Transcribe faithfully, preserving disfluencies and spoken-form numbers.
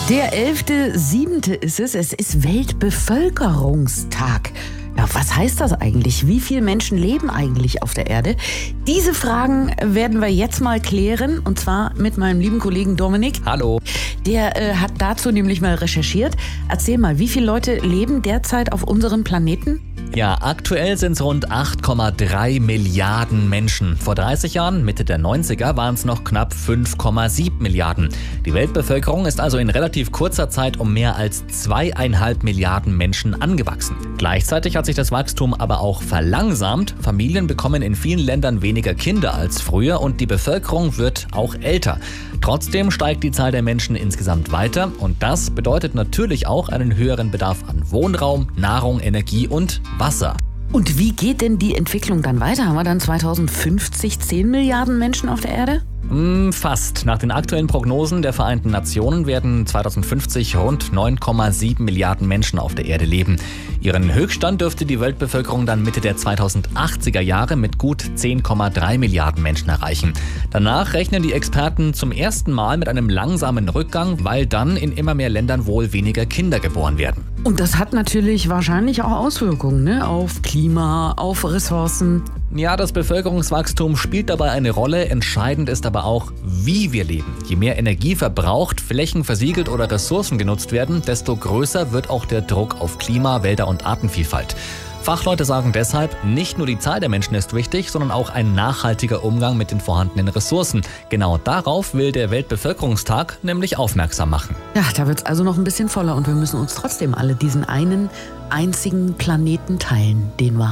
Der elfter siebter ist es. Es ist Weltbevölkerungstag. Ja, was heißt das eigentlich? Wie viele Menschen leben eigentlich auf der Erde? Diese Fragen werden wir jetzt mal klären. Und zwar mit meinem lieben Kollegen Dominik. Hallo. Der äh, hat dazu nämlich mal recherchiert. Erzähl mal, wie viele Leute leben derzeit auf unserem Planeten? Ja, aktuell sind es rund acht Komma drei Milliarden Menschen. Vor dreißig Jahren, Mitte der neunziger, waren es noch knapp fünf Komma sieben Milliarden. Die Weltbevölkerung ist also in relativ kurzer Zeit um mehr als zweieinhalb Milliarden Menschen angewachsen. Gleichzeitig hat sich das Wachstum aber auch verlangsamt. Familien bekommen in vielen Ländern weniger Kinder als früher und die Bevölkerung wird auch älter. Trotzdem steigt die Zahl der Menschen insgesamt weiter und das bedeutet natürlich auch einen höheren Bedarf an Wohnraum, Nahrung, Energie und Wasser. Und wie geht denn die Entwicklung dann weiter? Haben wir dann zweitausendfünfzig zehn Milliarden Menschen auf der Erde? Mm, fast. Nach den aktuellen Prognosen der Vereinten Nationen werden zweitausendfünfzig rund neun Komma sieben Milliarden Menschen auf der Erde leben. Ihren Höchststand dürfte die Weltbevölkerung dann Mitte der zweitausendachtziger Jahre mit gut zehn Komma drei Milliarden Menschen erreichen. Danach rechnen die Experten zum ersten Mal mit einem langsamen Rückgang, weil dann in immer mehr Ländern wohl weniger Kinder geboren werden. Und das hat natürlich wahrscheinlich auch Auswirkungen, ne? Auf Klima, auf Ressourcen. Ja, das Bevölkerungswachstum spielt dabei eine Rolle. Entscheidend ist aber auch, wie wir leben. Je mehr Energie verbraucht, Flächen versiegelt oder Ressourcen genutzt werden, desto größer wird auch der Druck auf Klima, Wälder und Artenvielfalt. Fachleute sagen deshalb, nicht nur die Zahl der Menschen ist wichtig, sondern auch ein nachhaltiger Umgang mit den vorhandenen Ressourcen. Genau darauf will der Weltbevölkerungstag nämlich aufmerksam machen. Ja, da wird es also noch ein bisschen voller und wir müssen uns trotzdem alle diesen einen einzigen Planeten teilen, den wir